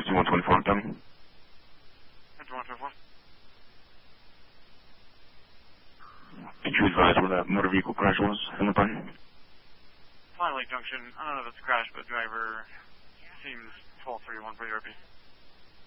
Taxi 124, tell me. 124. Did you advise where that motor vehicle crash was in the park? Fine Lake Junction. I don't know if it's a crash, but driver seems 1231 for the RP.